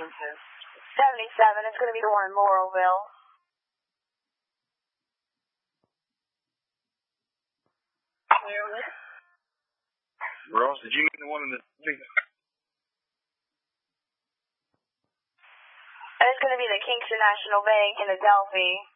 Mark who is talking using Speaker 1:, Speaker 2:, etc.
Speaker 1: entrances?
Speaker 2: 77. It's going to be the one in Laurelville.
Speaker 3: Ross, did you mean the one in the...
Speaker 2: And it's going to be the Kingston National Bank in Adelphi.